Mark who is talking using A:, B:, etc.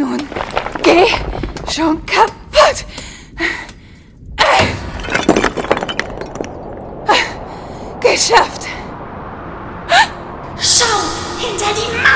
A: Nun, geh schon kaputt. Geschafft.
B: Schau, hinter die Mauer!